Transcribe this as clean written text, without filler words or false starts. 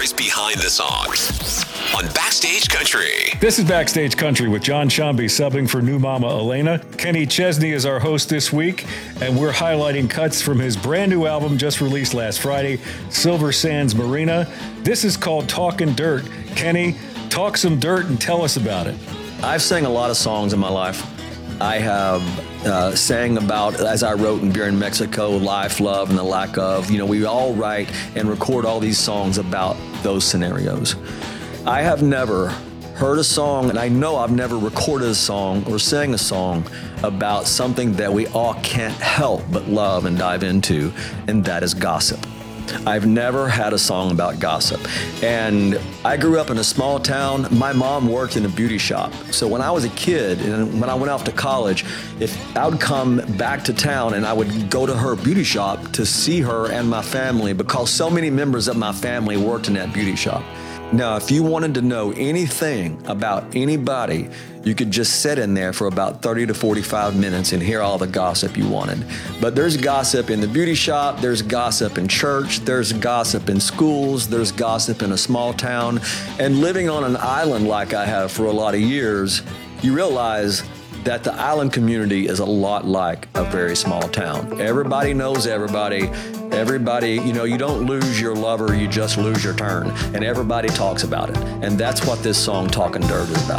stories behind the songs on Backstage Country. This is Backstage Country with John Shambi subbing for new mama Elena. Kenny Chesney is our host this week, and we're highlighting cuts from his brand new album just released last Friday, Silver Sands Marina. This is called Talkin' Dirt. Kenny, talk some dirt and tell us about it. I've sang a lot of songs in my life. I have sang about, as I wrote in Beer in Mexico, life, love, and the lack of. You know, we all write and record all these songs about those scenarios. I have never heard a song, and I know I've never recorded a song or sang a song about something that we all can't help but love and dive into, and that is gossip. I've never had a song about gossip. And I grew up in a small town. My mom worked in a beauty shop. So when I was a kid and when I went off to college, if I would come back to town and I would go to her beauty shop to see her and my family because so many members of my family worked in that beauty shop. Now, if you wanted to know anything about anybody, you could just sit in there for about 30 to 45 minutes and hear all the gossip you wanted. But there's gossip in the beauty shop, there's gossip in church, there's gossip in schools, there's gossip in a small town. And living on an island like I have for a lot of years, you realize that the island community is a lot like a very small town. Everybody knows everybody. Everybody, you know, you don't lose your lover, you just lose your turn. And everybody talks about it. And that's what this song, Talkin' Dirt, is about.